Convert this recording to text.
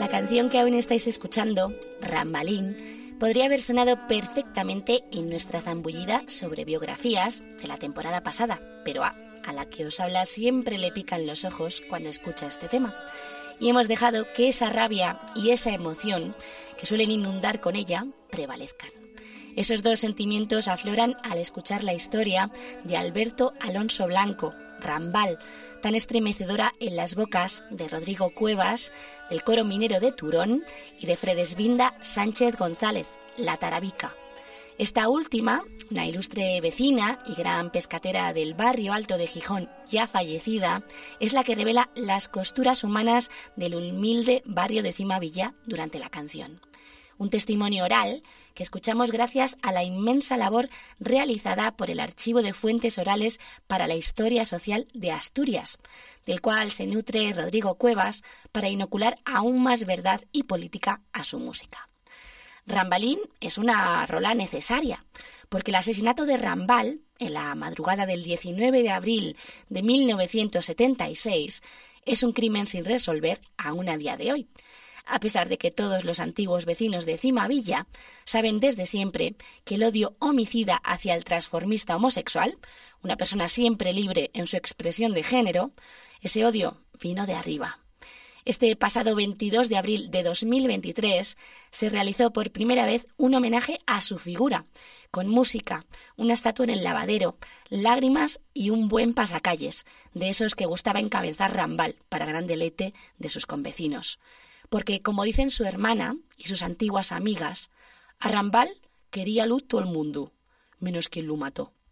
La canción que aún estáis escuchando, Rambalín, podría haber sonado perfectamente en nuestra zambullida sobre biografías de la temporada pasada, pero a la que os habla siempre le pican los ojos cuando escucha este tema. Y hemos dejado que esa rabia y esa emoción que suelen inundar con ella prevalezcan. Esos dos sentimientos afloran al escuchar la historia de Alberto Alonso Blanco, Rambal, tan estremecedora en las bocas de Rodrigo Cuevas, del coro minero de Turón, y de Fredesvinda Sánchez González, la Tarabica. Esta última, una ilustre vecina y gran pescatera del barrio alto de Gijón, ya fallecida, es la que revela las costuras humanas del humilde barrio de Cimavilla durante la canción. Un testimonio oral que escuchamos gracias a la inmensa labor realizada por el Archivo de Fuentes Orales para la Historia Social de Asturias, del cual se nutre Rodrigo Cuevas para inocular aún más verdad y política a su música. Rambalín es una rola necesaria, porque el asesinato de Rambal, en la madrugada del 19 de abril de 1976, es un crimen sin resolver aún a día de hoy, a pesar de que todos los antiguos vecinos de Cimavilla saben desde siempre que el odio homicida hacia el transformista homosexual, una persona siempre libre en su expresión de género, ese odio vino de arriba. Este pasado 22 de abril de 2023 se realizó por primera vez un homenaje a su figura, con música, una estatua en el lavadero, lágrimas y un buen pasacalles, de esos que gustaba encabezar Rambal para gran deleite de sus convecinos. Porque, como dicen su hermana y sus antiguas amigas, a Rambal quería luz todo el mundo, menos quien lo mató.